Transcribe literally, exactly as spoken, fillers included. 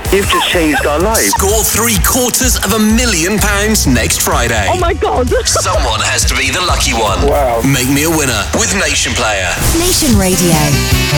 You've just changed our life. Score three quarters of a million pounds next Friday. Oh my God. Someone has to be the lucky one. Wow. Make me a winner with Nation Player. Nation Radio.